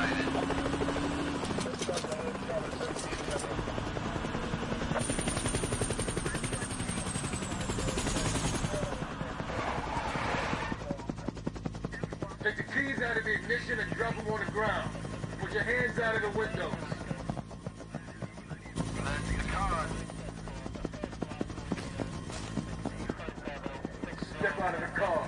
Take the keys out of the ignition and drop them on the ground. Put your hands out of the windows. That's the car. Step out of the car.